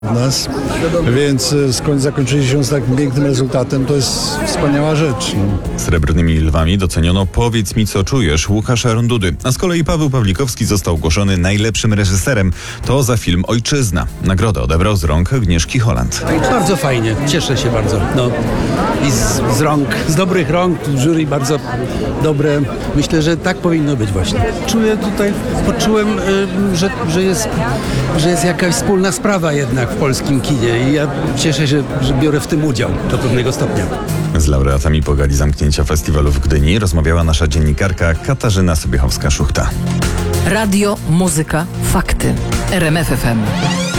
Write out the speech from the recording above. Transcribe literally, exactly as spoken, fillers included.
nas, więc e, skąd zakończyli się z takim pięknym rezultatem, to jest wspaniała rzecz. No. Srebrnymi Lwami doceniono Powiedz mi, co czujesz Łukasza Rondudy, a z kolei Paweł Pawlikowski został ogłoszony najlepszym reżyserem. To za film Ojczyzna. Nagrodę odebrał z rąk Agnieszki Holland. Bardzo fajnie, cieszę się bardzo. No. I z, z rąk, z dobrych rąk, jury bardzo dobre. Myślę, że tak powinno być właśnie. Czuję tutaj, poczułem, y, że, że, jest, że jest jakaś wspólna sprawa jednak w polskim kinie i ja cieszę się, że biorę w tym udział do pewnego stopnia. Z laureatami po gali zamknięcia festiwalu w Gdyni rozmawiała nasza dziennikarka Katarzyna Sobiechowska-Szuchta. Radio, muzyka, fakty. R M F F M.